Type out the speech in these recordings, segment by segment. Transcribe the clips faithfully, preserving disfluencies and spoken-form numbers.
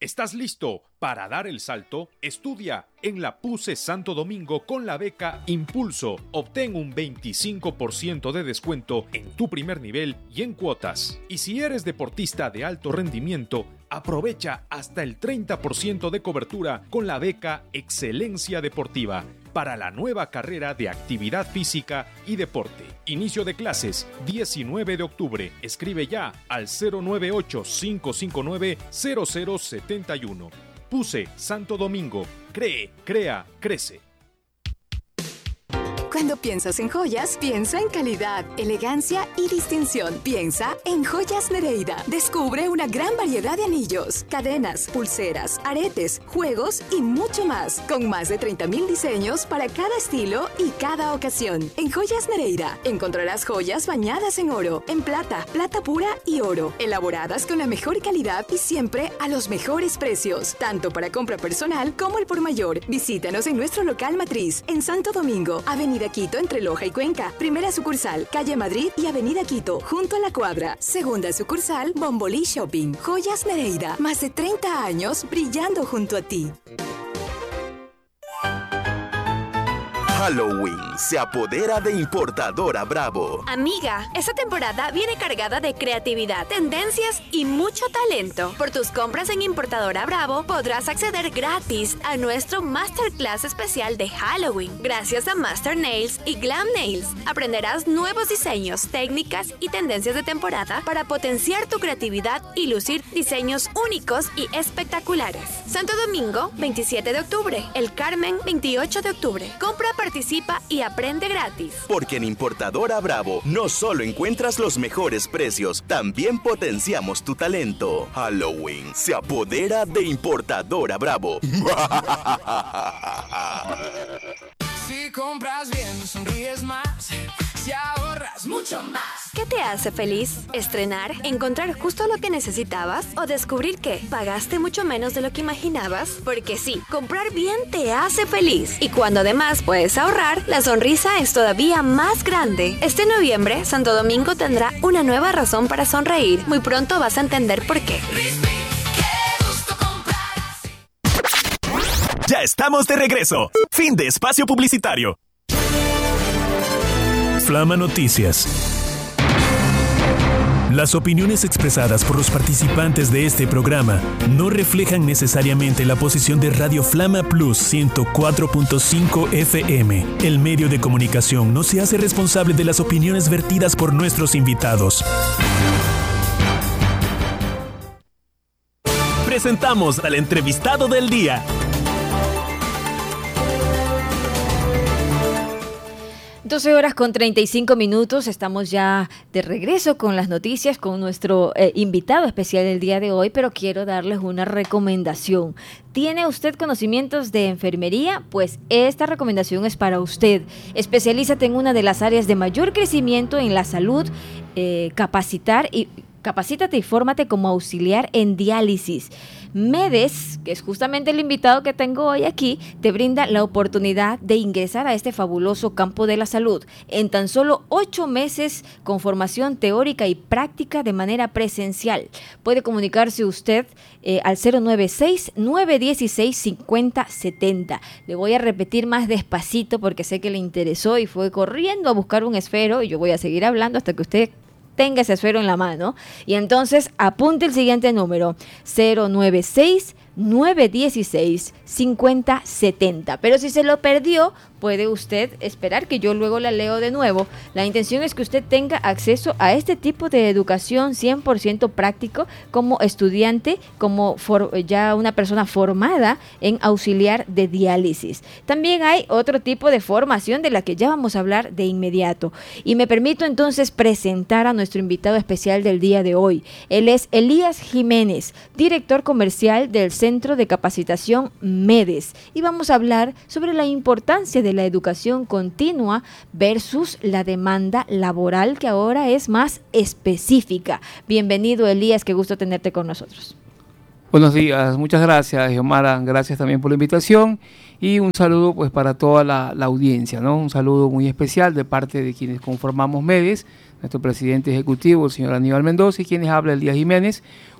¿Estás listo para dar el salto? Estudia en la P U C E Santo Domingo con la beca Impulso. Obtén un veinticinco por ciento de descuento en tu primer nivel y en cuotas. Y si eres deportista de alto rendimiento, aprovecha hasta el treinta por ciento de cobertura con la beca Excelencia Deportiva para la nueva carrera de Actividad Física y Deporte. Inicio de clases diecinueve de octubre. Escribe ya al cero nueve ocho, cinco cinco nueve, cero cero siete uno. P U C E Santo Domingo. Cree, crea, crece. Cuando piensas en joyas, piensa en calidad, elegancia y distinción. Piensa en Joyas Nereida. Descubre una gran variedad de anillos, cadenas, pulseras, aretes, juegos y mucho más. Con más de treinta mil diseños para cada estilo y cada ocasión. En Joyas Nereida encontrarás joyas bañadas en oro, en plata, plata pura y oro. Elaboradas con la mejor calidad y siempre a los mejores precios. Tanto para compra personal como el por mayor. Visítanos en nuestro local matriz, en Santo Domingo, Avenida Quito entre Loja y Cuenca. Primera sucursal, Calle Madrid y Avenida Quito, junto a la Cuadra. Segunda sucursal, Bombolí Shopping. Joyas Nereida, más de treinta años brillando junto a ti. Halloween se apodera de Importadora Bravo. Amiga, esta temporada viene cargada de creatividad, tendencias y mucho talento. Por tus compras en Importadora Bravo podrás acceder gratis a nuestro Masterclass especial de Halloween. Gracias a Master Nails y Glam Nails, aprenderás nuevos diseños, técnicas y tendencias de temporada para potenciar tu creatividad y lucir diseños únicos y espectaculares. Santo Domingo, veintisiete de octubre. El Carmen, veintiocho de octubre. Compra, participa y aprende gratis. Porque en Importadora Bravo no solo encuentras los mejores precios, también potenciamos tu talento. Halloween se apodera de Importadora Bravo. Si compras bien, sonríes más. Si ahorras mucho más. ¿Qué te hace feliz? ¿Estrenar? ¿Encontrar justo lo que necesitabas? ¿O descubrir que pagaste mucho menos de lo que imaginabas? Porque sí, comprar bien te hace feliz. Y cuando además puedes ahorrar, la sonrisa es todavía más grande. Este noviembre, Santo Domingo tendrá una nueva razón para sonreír. Muy pronto vas a entender por qué. Ya estamos de regreso. Fin de espacio publicitario. Flama Noticias. Las opiniones expresadas por los participantes de este programa no reflejan necesariamente la posición de Radio Flama Plus ciento cuatro punto cinco F M. El medio de comunicación no se hace responsable de las opiniones vertidas por nuestros invitados. Presentamos al entrevistado del día. doce horas con treinta y cinco minutos, estamos ya de regreso con las noticias, con nuestro eh, invitado especial del día de hoy, pero quiero darles una recomendación. ¿Tiene usted conocimientos de enfermería? Pues esta recomendación es para usted. Especialízate en una de las áreas de mayor crecimiento en la salud, eh, capacitar y capacítate y fórmate como auxiliar en diálisis. MEDES, que es justamente el invitado que tengo hoy aquí, te brinda la oportunidad de ingresar a este fabuloso campo de la salud en tan solo ocho meses con formación teórica y práctica de manera presencial. Puede comunicarse usted eh, al cero nueve seis, nueve uno seis, cinco cero siete cero. Le voy a repetir más despacito porque sé que le interesó y fue corriendo a buscar un esfero y yo voy a seguir hablando hasta que usted tenga ese esfero en la mano. Y entonces apunte el siguiente número: cero nueve seis, nueve uno seis, cinco cero siete cero. Pero si se lo perdió, puede usted esperar que yo luego la leo de nuevo. La intención es que usted tenga acceso a este tipo de educación cien por ciento práctico como estudiante, como for, ya una persona formada en auxiliar de diálisis. También hay otro tipo de formación de la que ya vamos a hablar de inmediato. Y me permito entonces presentar a nuestro invitado especial del día de hoy. Él es Elías Jiménez, director comercial del Centro de Capacitación MEDES. Y vamos a hablar sobre la importancia de de la educación continua versus la demanda laboral, que ahora es más específica. Bienvenido, Elías, qué gusto tenerte con nosotros. Buenos días, muchas gracias, Xiomara, gracias también por la invitación y un saludo pues para toda la, la audiencia, ¿no? Un saludo muy especial de parte de quienes conformamos MEDES, nuestro presidente ejecutivo, el señor Aníbal Mendoza, y quienes habla Elías Jiménez,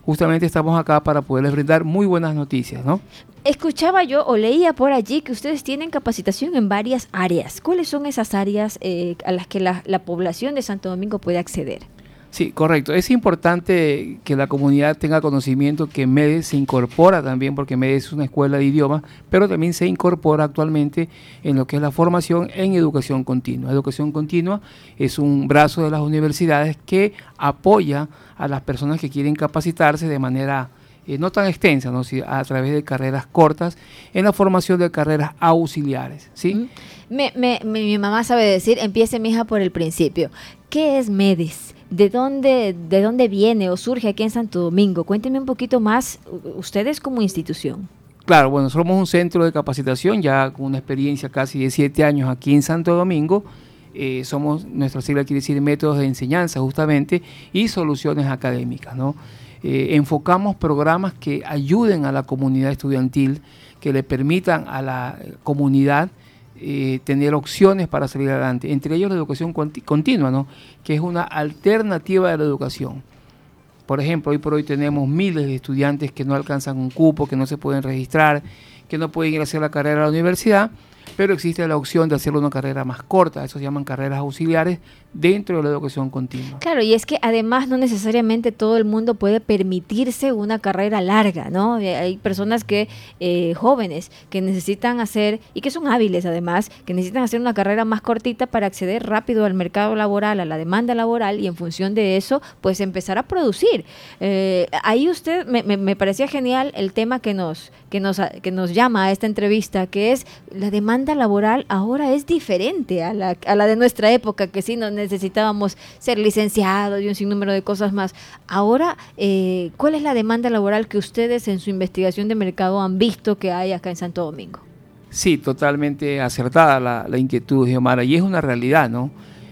justamente estamos acá para poderles brindar muy buenas noticias, ¿no? Escuchaba yo o leía por allí que ustedes tienen capacitación en varias áreas. ¿Cuáles son esas áreas eh, a las que la, la población de Santo Domingo puede acceder? Sí, correcto. Es importante que la comunidad tenga conocimiento que MEDES se incorpora también, porque MEDES es una escuela de idiomas, pero también se incorpora actualmente en lo que es la formación en educación continua. Educación continua es un brazo de las universidades que apoya a las personas que quieren capacitarse de manera eh, no tan extensa, ¿no? Sí, a través de carreras cortas, en la formación de carreras auxiliares, ¿sí? Me, me, me, mi mamá sabe decir, empiece mi hija por el principio. ¿Qué es MEDES? ¿De dónde, ¿De dónde viene o surge aquí en Santo Domingo? Cuéntenme un poquito más, ustedes como institución. Claro, bueno, somos un centro de capacitación, ya con una experiencia casi de siete años aquí en Santo Domingo. Eh, somos, nuestra sigla quiere decir métodos de enseñanza justamente y soluciones académicas, ¿no? Eh, enfocamos programas que ayuden a la comunidad estudiantil, que le permitan a la comunidad Eh, tener opciones para salir adelante, entre ellos la educación conti- continua, ¿no? Que es una alternativa de la educación. Por ejemplo, hoy por hoy tenemos miles de estudiantes que no alcanzan un cupo, que no se pueden registrar, que no pueden ir a hacer la carrera a la universidad, pero existe la opción de hacerlo una carrera más corta, eso se llaman carreras auxiliares dentro de la educación continua. Claro, y es que además no necesariamente todo el mundo puede permitirse una carrera larga, ¿no? Hay personas que, eh, jóvenes, que necesitan hacer, y que son hábiles además, que necesitan hacer una carrera más cortita para acceder rápido al mercado laboral, a la demanda laboral, y en función de eso, pues empezar a producir. Eh, ahí usted, me, me, me parecía genial el tema que nos, que, nos, que nos llama a esta entrevista, que es la demanda laboral ahora es diferente a la, a la de nuestra época, que sí nos necesitábamos ser licenciados y un sinnúmero de cosas más. Ahora, eh, ¿cuál es la demanda laboral que ustedes en su investigación de mercado han visto que hay acá en Santo Domingo? Sí, totalmente acertada la, la inquietud, Xiomara, y es una realidad, ¿no?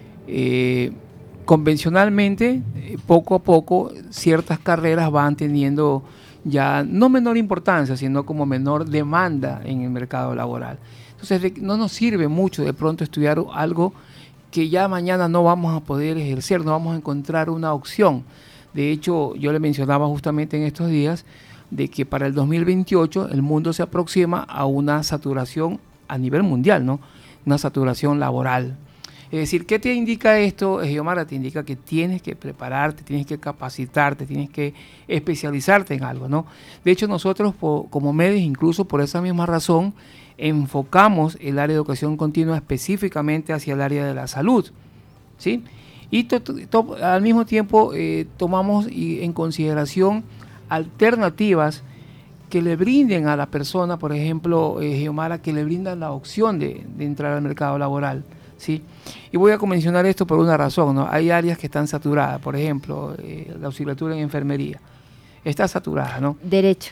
Eh, convencionalmente, eh, poco a poco, ciertas carreras van teniendo ya no menor importancia, sino como menor demanda en el mercado laboral. Entonces, no nos sirve mucho de pronto estudiar algo que ya mañana no vamos a poder ejercer, no vamos a encontrar una opción. De hecho, yo le mencionaba justamente en estos días de que para el dos mil veintiocho el mundo se aproxima a una saturación a nivel mundial, ¿no? Una saturación laboral. Es decir, ¿qué te indica esto, Xiomara? Te indica que tienes que prepararte, tienes que capacitarte, tienes que especializarte en algo, ¿no? De hecho, nosotros po, como MEDES, incluso por esa misma razón, enfocamos el área de educación continua específicamente hacia el área de la salud, ¿sí? Y to, to, al mismo tiempo eh, tomamos y, en consideración alternativas que le brinden a la persona, por ejemplo, eh, Xiomara, que le brindan la opción de, de entrar al mercado laboral, ¿sí? Y voy a mencionar esto por una razón, ¿no? Hay áreas que están saturadas, por ejemplo, eh, la auxiliatura en enfermería está saturada, ¿no? Derecho.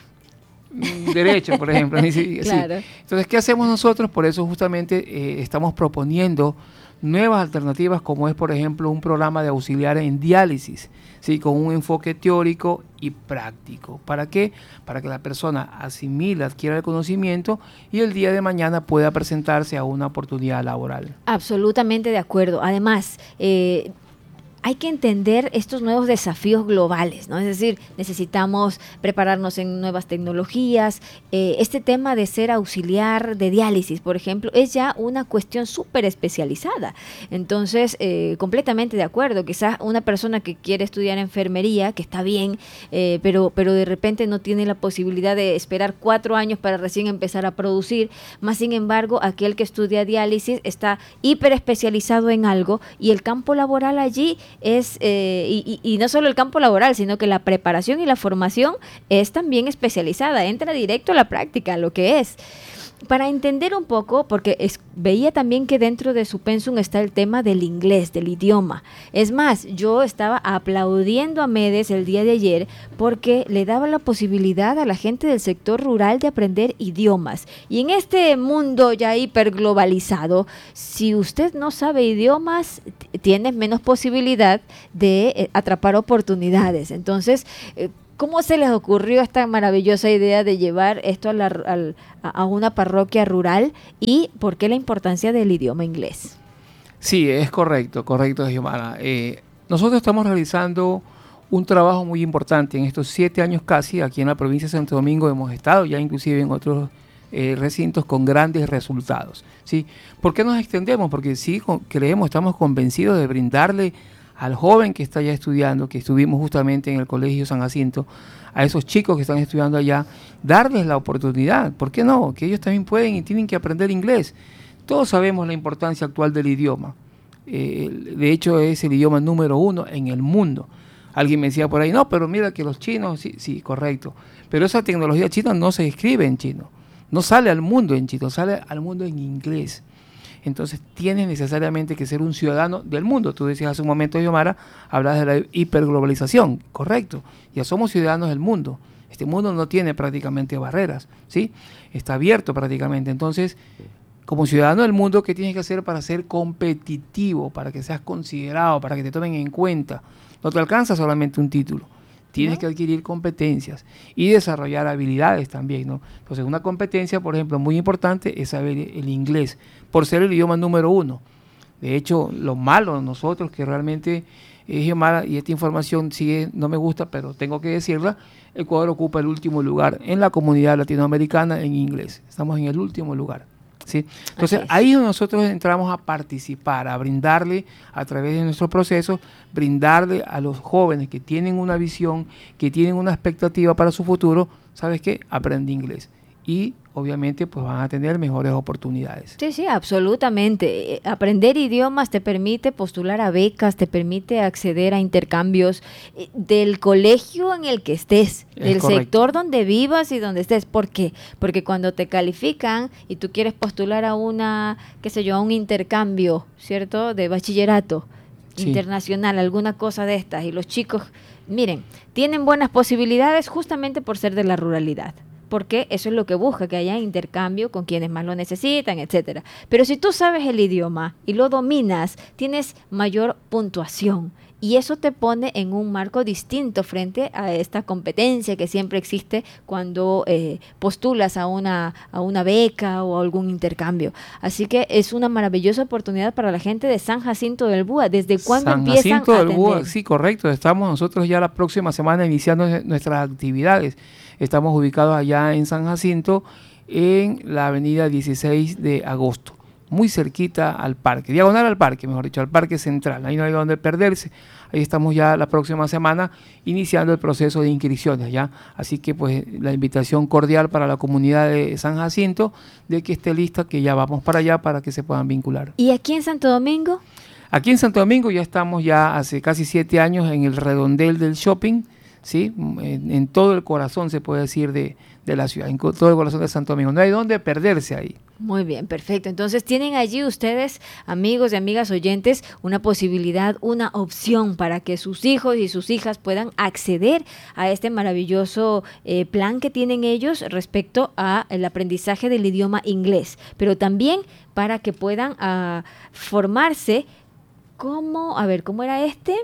Derecho, por ejemplo. Sí, claro. Sí. Entonces, ¿qué hacemos nosotros? Por eso justamente eh, estamos proponiendo nuevas alternativas, como es, por ejemplo, un programa de auxiliares en diálisis, ¿sí? Con un enfoque teórico y práctico. ¿Para qué? Para que la persona asimile, adquiera el conocimiento y el día de mañana pueda presentarse a una oportunidad laboral. Absolutamente de acuerdo. Además, eh, hay que entender estos nuevos desafíos globales, ¿no? Es decir, necesitamos prepararnos en nuevas tecnologías. Eh, este tema de ser auxiliar de diálisis, por ejemplo, es ya una cuestión súper especializada. Entonces, eh, completamente de acuerdo. Quizás una persona que quiere estudiar enfermería, que está bien, eh, pero, pero de repente no tiene la posibilidad de esperar cuatro años para recién empezar a producir. Más sin embargo, aquel que estudia diálisis está hiper especializado en algo y el campo laboral allí es, eh, y, y, y no solo el campo laboral, sino que la preparación y la formación es también especializada, entra directo a la práctica, lo que es. Para entender un poco, porque es, veía también que dentro de su pensum está el tema del inglés, del idioma. Es más, yo estaba aplaudiendo a MEDES el día de ayer porque le daba la posibilidad a la gente del sector rural de aprender idiomas. Y en este mundo ya hiperglobalizado, si usted no sabe idiomas, t- tiene menos posibilidad de eh, atrapar oportunidades. Entonces, eh, ¿cómo se les ocurrió esta maravillosa idea de llevar esto a, la, al, a una parroquia rural y por qué la importancia del idioma inglés? Sí, es correcto, correcto, Xiomara. Eh, nosotros estamos realizando un trabajo muy importante. En estos siete años casi, aquí en la provincia de Santo Domingo hemos estado ya inclusive en otros eh, recintos con grandes resultados, ¿sí? ¿Por qué nos extendemos? Porque sí con, creemos, estamos convencidos de brindarle al joven que está ya estudiando, que estuvimos justamente en el Colegio San Jacinto, a esos chicos que están estudiando allá, darles la oportunidad. ¿Por qué no? Que ellos también pueden y tienen que aprender inglés. Todos sabemos la importancia actual del idioma. Eh, de hecho, es el idioma número uno en el mundo. Alguien me decía por ahí, no, pero mira que los chinos, sí, sí, correcto. Pero esa tecnología china no se escribe en chino. No sale al mundo en chino, sale al mundo en inglés. Entonces tienes necesariamente que ser un ciudadano del mundo. Tú decías hace un momento, Xiomara, hablas de la hiperglobalización, correcto. Ya somos ciudadanos del mundo. Este mundo no tiene prácticamente barreras, ¿sí? Está abierto prácticamente. Entonces, como ciudadano del mundo, ¿qué tienes que hacer para ser competitivo, para que seas considerado, para que te tomen en cuenta? No te alcanza solamente un título. Tienes ¿no? que adquirir competencias y desarrollar habilidades también, ¿no? Entonces, una competencia, por ejemplo, muy importante es saber el inglés, por ser el idioma número uno. De hecho, lo malo de nosotros, que realmente, eh, Xiomara, y esta información sigue, no me gusta, pero tengo que decirla, Ecuador ocupa el último lugar en la comunidad latinoamericana en inglés. Estamos en el último lugar. ¿Sí? Entonces ahí nosotros entramos a participar, a brindarle a través de nuestros procesos, brindarle a los jóvenes que tienen una visión, que tienen una expectativa para su futuro, ¿sabes qué? Aprende inglés. Y obviamente pues van a tener mejores oportunidades. Sí, sí, absolutamente. Aprender idiomas te permite postular a becas, te permite acceder a intercambios del colegio en el que estés, es del correcto. Sector donde vivas y donde estés. ¿Por qué? Porque cuando te califican y tú quieres postular a una, qué sé yo, a un intercambio, ¿cierto? De bachillerato sí. internacional, alguna cosa de estas, y los chicos, miren, tienen buenas posibilidades justamente por ser de la ruralidad. Porque eso es lo que busca, que haya intercambio con quienes más lo necesitan, etcétera. Pero si tú sabes el idioma y lo dominas, tienes mayor puntuación y eso te pone en un marco distinto frente a esta competencia que siempre existe cuando eh, postulas a una, a una beca o a algún intercambio. Así que es una maravillosa oportunidad para la gente de San Jacinto del Búa. ¿Desde cuándo San empiezan Jacinto a del atender? Búa, sí, correcto. Estamos nosotros ya la próxima semana iniciando nuestras actividades. Estamos ubicados allá en San Jacinto, en la avenida dieciséis de agosto, muy cerquita al parque, diagonal al parque, mejor dicho, al parque central. Ahí no hay donde perderse. Ahí estamos ya la próxima semana iniciando el proceso de inscripciones, ¿ya? Así que pues la invitación cordial para la comunidad de San Jacinto de que esté lista, que ya vamos para allá para que se puedan vincular. ¿Y aquí en Santo Domingo? Aquí en Santo Domingo ya estamos ya hace casi siete años en el redondel del shopping, ¿sí? En, en todo el corazón, se puede decir, de, de la ciudad, en todo el corazón de Santo Domingo. No hay dónde perderse ahí. Muy bien, perfecto. Entonces tienen allí ustedes, amigos y amigas oyentes, una posibilidad, una opción para que sus hijos y sus hijas puedan acceder a este maravilloso eh, plan que tienen ellos respecto al aprendizaje del idioma inglés, pero también para que puedan uh, formarse como, a ver, ¿cómo era este?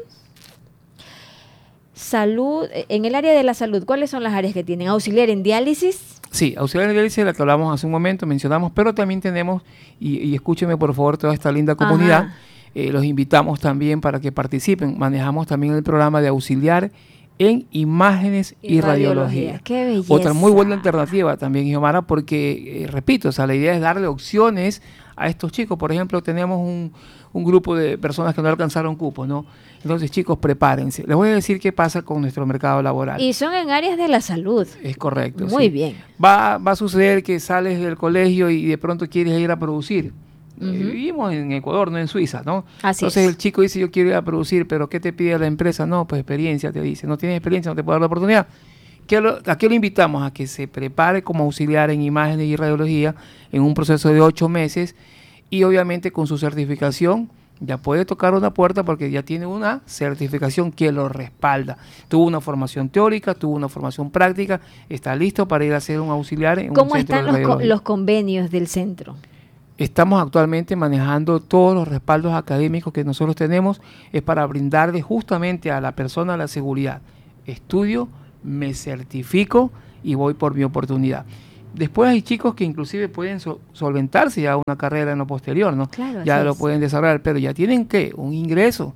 Salud, en el área de la salud, ¿cuáles son las áreas que tienen? ¿Auxiliar en diálisis? Sí, auxiliar en diálisis, la que hablamos hace un momento, mencionamos, pero también tenemos, y, y escúcheme por favor toda esta linda comunidad, eh, los invitamos también para que participen. Manejamos también el programa de auxiliar en imágenes y, y radiología. radiología. ¡Qué belleza! Otra muy buena alternativa también, Xiomara, porque, eh, repito, o sea, la idea es darle opciones a estos chicos. Por ejemplo, tenemos un, un grupo de personas que no alcanzaron cupos, ¿no? Entonces, chicos, prepárense. Les voy a decir qué pasa con nuestro mercado laboral. Y son en áreas de la salud. Es correcto. Muy sí. bien. Va, va a suceder que sales del colegio y de pronto quieres ir a producir. Uh-huh. Eh, vivimos en Ecuador, no en Suiza, ¿no? Así Entonces es. El chico dice, yo quiero ir a producir, pero ¿qué te pide la empresa? No, pues experiencia, te dice. No tienes experiencia, no te puedo dar la oportunidad. ¿Qué lo, ¿A qué lo invitamos? A que se prepare como auxiliar en imágenes y radiología en un proceso de ocho meses y obviamente con su certificación ya puede tocar una puerta porque ya tiene una certificación que lo respalda. Tuvo una formación teórica, tuvo una formación práctica, está listo para ir a ser un auxiliar en un centro de radiología. ¿Cómo están los, los convenios del centro? Estamos actualmente manejando todos los respaldos académicos que nosotros tenemos, es para brindarle justamente a la persona la seguridad. Estudio, me certifico y voy por mi oportunidad. Después hay chicos que inclusive pueden so- solventarse ya una carrera en lo posterior, ¿no? Claro, ya lo es. Pueden desarrollar, pero ya tienen ¿qué? Un ingreso,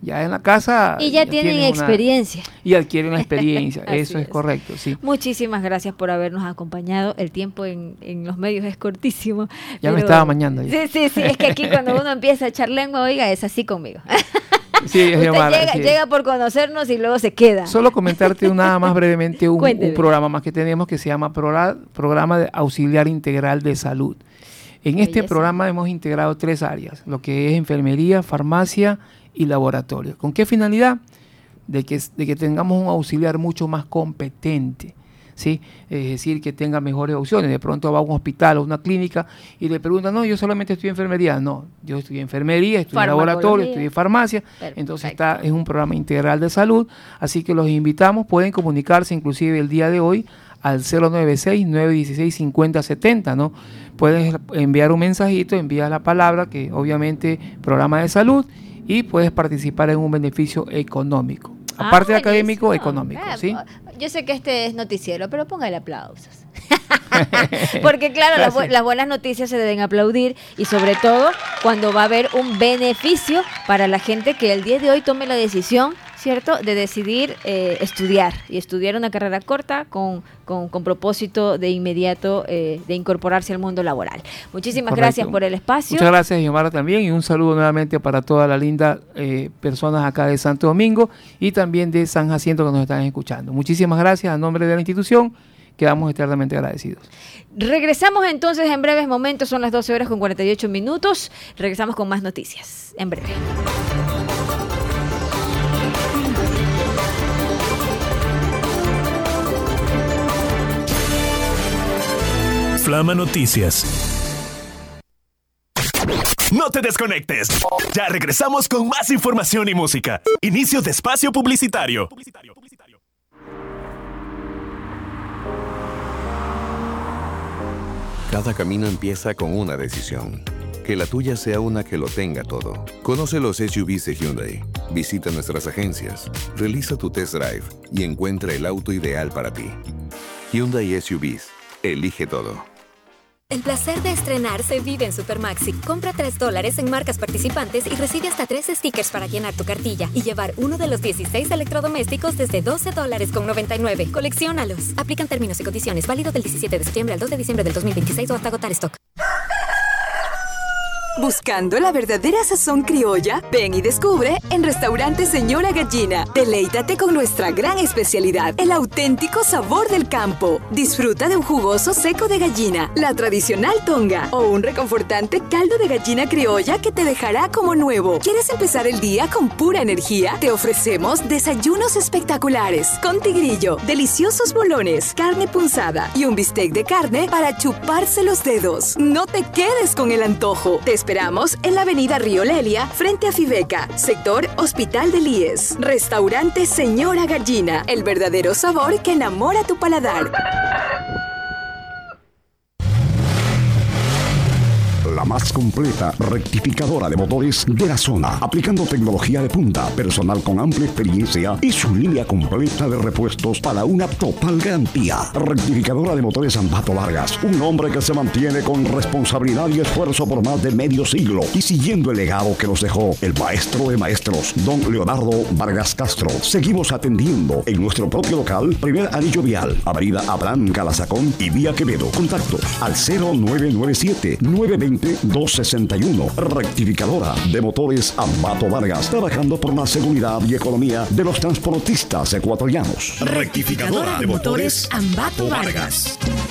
Ya en la casa... Y ya, ya tienen experiencia. Una, y adquieren experiencia, eso es, es correcto, sí. Muchísimas gracias por habernos acompañado. El tiempo en, en los medios es cortísimo. Ya pero... me estaba mañando. Ya. Sí, sí, sí, es que aquí cuando uno empieza a echar lengua, oiga, es así conmigo. Sí, es Usted Xiomara, llega, sí. llega por conocernos y luego se queda. Solo comentarte un, nada más brevemente un, un programa más que tenemos que se llama Progra- Programa de Auxiliar Integral de Salud. En este Belleza. programa hemos integrado tres áreas, lo que es enfermería, farmacia y laboratorio. ¿Con qué finalidad? De que, de que tengamos un auxiliar mucho más competente, ¿sí? Es decir, que tenga mejores opciones. De pronto va a un hospital o una clínica y le preguntan, no, yo solamente estudio enfermería. No, yo estudié enfermería, estudié laboratorio, estudié farmacia. Perfecto. Entonces está, es un programa integral de salud, así que los invitamos, pueden comunicarse inclusive el día de hoy al cero nueve seis, nueve uno seis, cinco cero siete cero, ¿no? Puedes enviar un mensajito, envías la palabra, que obviamente programa de salud, y puedes participar en un beneficio económico. Aparte ah, de académico, económico, ah, ¿sí? Yo sé que este es noticiero, pero póngale aplausos. Porque claro, las, bu- las buenas noticias se deben aplaudir, y sobre todo cuando va a haber un beneficio para la gente que el día de hoy tome la decisión, ¿cierto?, de decidir eh, estudiar y estudiar una carrera corta con, con, con propósito de inmediato eh, de incorporarse al mundo laboral. Muchísimas Correcto. gracias por el espacio. Muchas gracias, Xiomara, también, y un saludo nuevamente para todas las lindas eh, personas acá de Santo Domingo y también de San Jacinto que nos están escuchando. Muchísimas gracias a nombre de la institución. Quedamos eternamente agradecidos. Regresamos entonces en breves momentos, son las doce horas con cuarenta y ocho minutos. Regresamos con más noticias en breve. Flama Noticias. No te desconectes. Ya regresamos con más información y música. Inicio de espacio publicitario. Cada camino empieza con una decisión. Que la tuya sea una que lo tenga todo. Conoce los S U Vs de Hyundai. Visita nuestras agencias, realiza tu test drive y encuentra el auto ideal para ti. Hyundai S U Vs. Elige todo. El placer de estrenar se vive en Supermaxi. Compra tres dólares en marcas participantes y recibe hasta tres stickers para llenar tu cartilla y llevar uno de los dieciséis electrodomésticos desde doce dólares con noventa y nueve. Colecciónalos. Aplican términos y condiciones. Válido del diecisiete de septiembre al dos de diciembre del dos mil veintiséis o hasta agotar stock. ¿Buscando la verdadera sazón criolla? Ven y descubre en Restaurante Señora Gallina. Deleítate con nuestra gran especialidad, el auténtico sabor del campo. Disfruta de un jugoso seco de gallina, la tradicional tonga o un reconfortante caldo de gallina criolla que te dejará como nuevo. ¿Quieres empezar el día con pura energía? Te ofrecemos desayunos espectaculares con tigrillo, deliciosos bolones, carne punzada y un bistec de carne para chuparse los dedos. No te quedes con el antojo. Te esperamos en la avenida Río Lelia, frente a Fibeca, sector Hospital del I E S. Restaurante Señora Gallina, el verdadero sabor que enamora tu paladar. La más completa rectificadora de motores de la zona, aplicando tecnología de punta, personal con amplia experiencia y su línea completa de repuestos para una total garantía. Rectificadora de motores Ambato Vargas, un hombre que se mantiene con responsabilidad y esfuerzo por más de medio siglo y siguiendo el legado que nos dejó el maestro de maestros, don Leonardo Vargas Castro. Seguimos atendiendo en nuestro propio local, primer anillo vial, avenida Abraham Calazacón y vía Quevedo. Contactos al cero nueve nueve siete, nueve dos cero, dos seis uno. Rectificadora de motores Ambato Vargas, trabajando por la seguridad y economía de los transportistas ecuatorianos. Rectificadora de motores Ambato Vargas.